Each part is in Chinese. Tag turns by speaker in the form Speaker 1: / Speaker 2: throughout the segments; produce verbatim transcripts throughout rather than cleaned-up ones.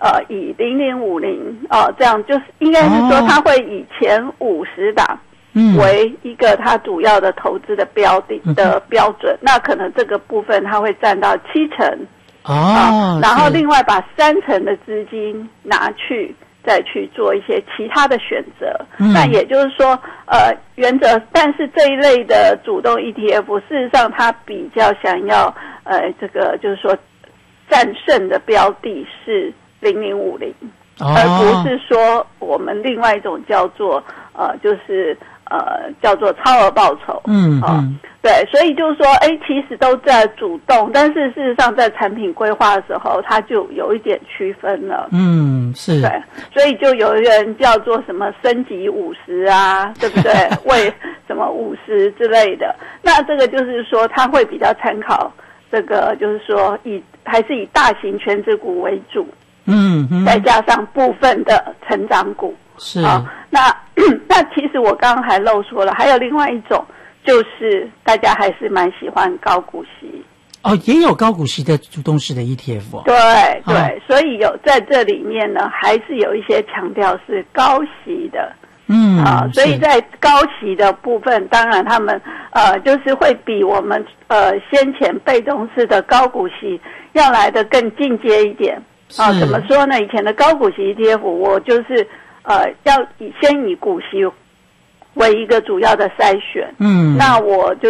Speaker 1: 呃以零零五零哦这样，就是应该是说它会以前五十档为一个它主要的投资的标的、嗯、的标准，那可能这个部分它会占到七成
Speaker 2: 哦、
Speaker 1: 啊，然后另外把三成的资金拿去再去做一些其他的选择。嗯、那也就是说呃原则，但是这一类的主动 E T F 事实上它比较想要呃这个就是说战胜的标的是零零五零，而不是说我们另外一种叫做呃就是呃叫做超额报酬。嗯啊、呃，对，所以就是说哎其实都在主动，但是事实上在产品规划的时候它就有一点区分了。
Speaker 2: 嗯，是。
Speaker 1: 对，所以就有人叫做什么升级五十啊，对不对？为什么五十之类的，那这个就是说它会比较参考这个就是说以还是以大型权值股为主。嗯，嗯，再加上部分的成长股。
Speaker 2: 是
Speaker 1: 啊，那那其实我刚刚还漏说了，还有另外一种，就是大家还是蛮喜欢高股息。
Speaker 2: 哦，也有高股息的主动式的 E T F 哦。
Speaker 1: 对对、哦，所以有在这里面呢，还是有一些强调是高息的。嗯啊，所以在高息的部分，当然他们呃就是会比我们呃先前被动式的高股息要来的更进阶一点。啊，怎么说呢？以前的高股息 E T F， 我就是呃要以先以股息为一个主要的筛选。嗯，那我就是，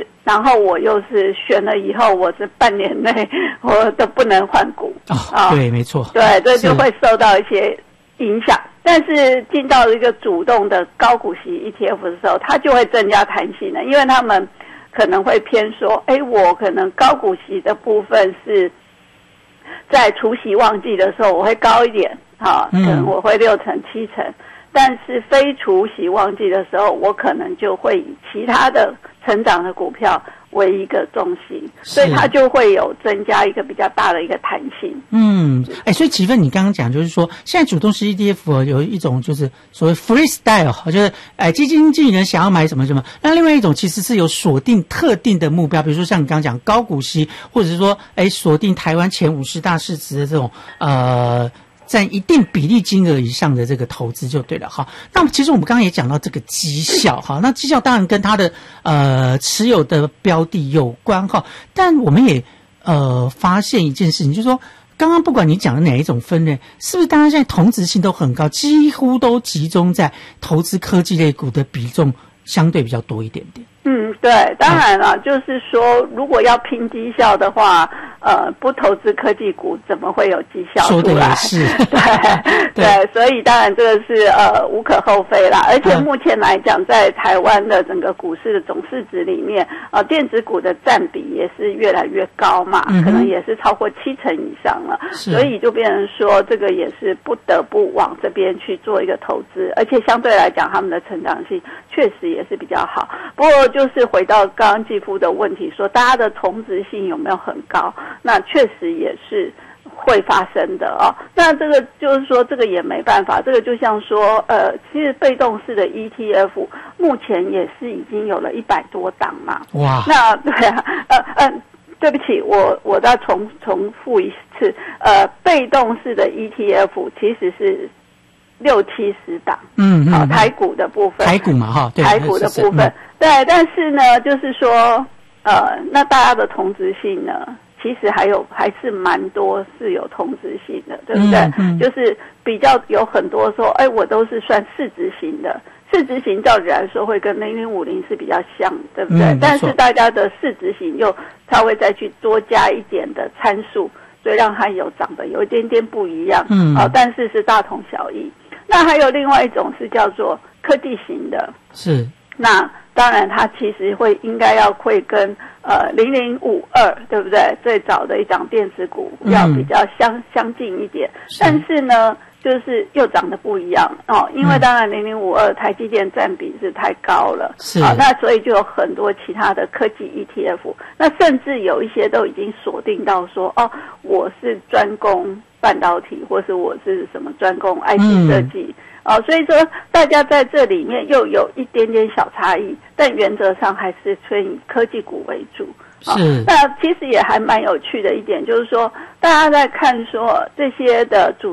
Speaker 1: 然后我又是选了以后，我是半年内我都不能换股。
Speaker 2: 哦，啊、对，没错。
Speaker 1: 对，这就会受到一些影响。但是进到一个主动的高股息 E T F 的时候，它就会增加弹性的，因为他们可能会偏说，哎，我可能高股息的部分是在除息旺季的时候我会高一点，哈，可能我会六成七成，但是非除息旺季的时候，我可能就会以其他的成长的股票为一个重心，所以它就会有增加一个比较大的一个弹性。
Speaker 2: 嗯，哎，所以启芬你刚刚讲就是说，现在主动式 E T F 有一种就是所谓 freestyle， 就是哎基金经理人想要买什么什么，那另外一种其实是有锁定特定的目标，比如说像你刚刚讲高股息，或者是说哎锁定台湾前五十大市值的这种呃占一定比例金额以上的这个投资就对了哈。那其实我们刚刚也讲到这个绩效哈，那绩效当然跟它的呃持有的标的有关哈，但我们也呃发现一件事情，就是说刚刚不管你讲的哪一种分类，是不是大家现在同质性都很高，几乎都集中在投资科技类股的比重相对比较多一点点。
Speaker 1: 嗯，对，当然了，就是说如果要拼绩效的话，呃，不投资科技股怎么会有绩效出来？说的
Speaker 2: 也是，
Speaker 1: 对对，所以当然这个是呃无可厚非啦。而且目前来讲，在台湾的整个股市的总市值里面，呃，电子股的占比也是越来越高嘛，嗯、可能也是超过七成以上了。所以就变成说，这个也是不得不往这边去做一个投资，而且相对来讲，他们的成长性确实也是比较好。不过就是回到刚刚继夫的问题，说大家的同质性有没有很高？那确实也是会发生的哦。那这个就是说，这个也没办法。这个就像说，呃，其实被动式的 E T F 目前也是已经有了一百多档嘛。哇！那对啊，呃呃，对不起，我我再重重复一次，呃，被动式的 E T F 其实是六七十档。嗯嗯。好、哦，台股的部分。
Speaker 2: 台股嘛，哈，对。
Speaker 1: 台股的部分，对，但是呢，就是说。呃，那大家的同质性呢，其实还有还是蛮多是有同质性的，对不对？嗯嗯、就是比较有很多说，哎，我都是算市值型的，市值型照理来说会跟零零五零是比较像，对不对？嗯、但是大家的市值型又稍微再去多加一点的参数，所以让它有长得有一点点不一样，嗯，啊、呃，但是是大同小异。那还有另外一种是叫做科技型的，
Speaker 2: 是
Speaker 1: 那。当然，它其实会应该要会跟呃零零五二对不对？最早的一档电子股要比较相、嗯、相近一点，但是呢，就是又长得不一样哦。因为当然零零五二台积电占比是太高了，是啊、哦，那所以就有很多其他的科技 E T F， 那甚至有一些都已经锁定到说哦，我是专攻半导体，或是我是什么专攻 I T 设计。嗯哦，所以说大家在这里面又有一点点小差异，但原则上还是纯以科技股为主。是、哦，那其实也还蛮有趣的一点，就是说大家在看说这些的主